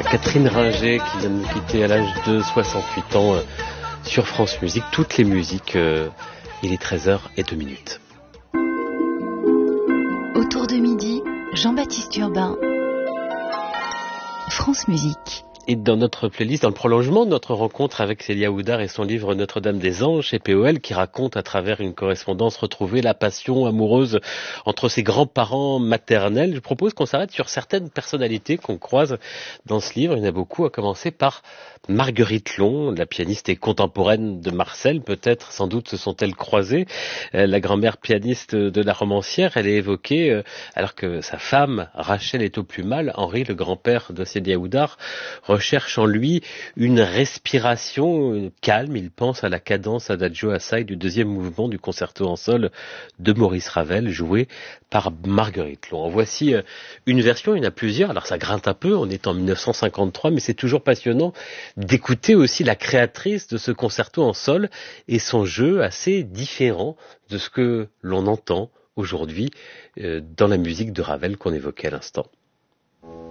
Catherine Ringer qui vient de nous quitter à l'âge de 68 ans sur France Musique. Toutes les musiques, il est 13h02. Autour de midi, Jean-Baptiste Urbain, France Musique. Et dans notre playlist, dans le prolongement de notre rencontre avec Célia Houdard et son livre Notre-Dame des Anges chez POL, qui raconte à travers une correspondance retrouvée la passion amoureuse entre ses grands-parents maternels, je propose qu'on s'arrête sur certaines personnalités qu'on croise dans ce livre. Il y en a beaucoup, à commencer par Marguerite Long, la pianiste et contemporaine de Marcel, peut-être, sans doute se sont-elles croisées. La grand-mère pianiste de la romancière, elle est évoquée, alors que sa femme, Rachel, est au plus mal. Henri, le grand-père de Célia Houdard, recherche en lui une respiration calme. Il pense à la cadence adagio assai du deuxième mouvement du concerto en sol de Maurice Ravel, joué par Marguerite Long. En voici une version, il y en a plusieurs, alors ça grince un peu, on est en 1953, mais c'est toujours passionnant d'écouter aussi la créatrice de ce concerto en sol et son jeu assez différent de ce que l'on entend aujourd'hui dans la musique de Ravel qu'on évoquait à l'instant.